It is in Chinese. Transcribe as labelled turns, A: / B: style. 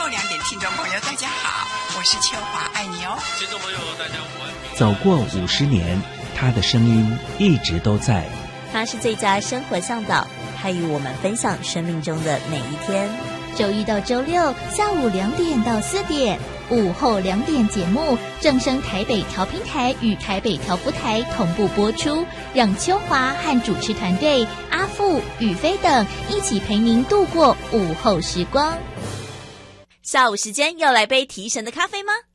A: 后2点听众朋友大家好，我是秋华，爱你哦。
B: 听众朋友大家午安。
C: 走过50年，他的声音一直都在。
D: 他是最佳生活向导，他与我们分享生命中的每一天。
E: 周一到周六下午2点到4点，午后2点节目正声台北调频台与台北调福台同步播出，让秋华和主持团队阿富、宇飞等一起陪您度过午后时光。
D: 下午时间要来杯提神的咖啡吗？